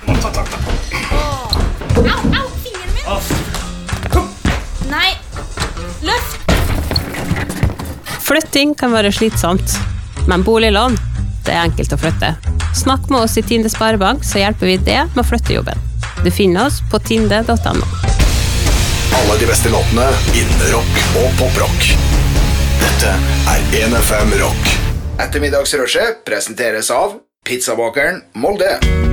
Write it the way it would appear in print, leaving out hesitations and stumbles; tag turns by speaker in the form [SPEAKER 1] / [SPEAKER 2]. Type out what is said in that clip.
[SPEAKER 1] Au, fingeren min. Kom. Nei, løft.
[SPEAKER 2] Flytting kan være slitsomt, men boliglån, det er enkelt å flytte. Snakk med oss i Tinde Sparebank, så hjelper vi det med å flytte jobben. Du finner oss på tinde.no.
[SPEAKER 3] Alle de beste låtene innen rock og poprock. Dette er 1FM Rock. Ettermiddagsrushet presenteres av Pizzabakeren Molde.